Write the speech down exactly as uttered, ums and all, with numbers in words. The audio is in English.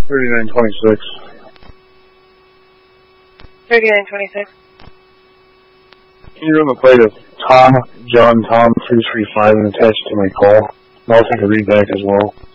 thirty-nine twenty-six. thirty-nine twenty-six. Can you run the plate of Tom, John, Tom, three three five and attach to my call? And I'll take a read back as well.